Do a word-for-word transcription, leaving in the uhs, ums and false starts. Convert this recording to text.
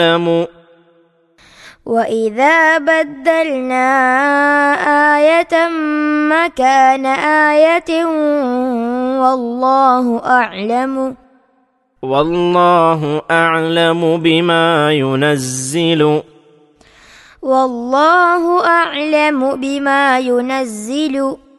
وإذا بدلنا آية مكان آية والله أعلم والله أعلم بما ينزل والله أعلم بما ينزل